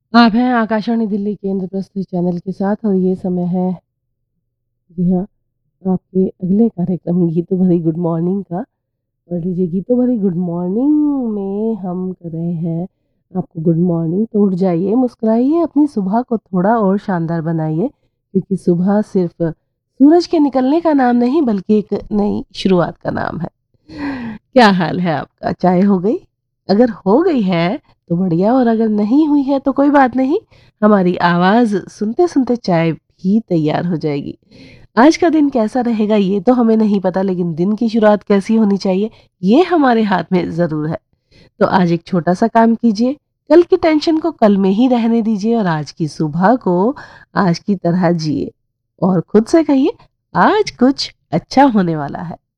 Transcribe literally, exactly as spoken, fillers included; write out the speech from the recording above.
आप हैं आकाशवाणी दिल्ली के इंद्रप्रस्थ चैनल के साथ और ये समय है, जी हाँ, आपके अगले कार्यक्रम गीतों भरी गुड मॉर्निंग का। और लीजिए गीतों भरी गुड मॉर्निंग में हम कर रहे हैं आपको गुड मॉर्निंग। तो उठ जाइए, मुस्कुराइए, अपनी सुबह को थोड़ा और शानदार बनाइए, क्योंकि सुबह सिर्फ सूरज के निकलने का नाम नहीं बल्कि एक नई शुरुआत का नाम है। क्या हाल है आपका? चाय हो गई? अगर हो गई है तो बढ़िया, और अगर नहीं हुई है तो कोई बात नहीं, हमारी आवाज़ सुनते-सुनते चाय भी तैयार हो जाएगी। आज का दिन कैसा रहेगा ये तो हमें नहीं पता, लेकिन दिन की शुरुआत कैसी होनी चाहिए ये हमारे हाथ में ज़रूर है। तो आज एक छोटा-सा काम कीजिए, कल की टेंशन को कल में ही रहने दीजिए और आज की सुबह को आज की तरह जिए और खुद से कहिए आज कुछ अच्छा होने वाला है।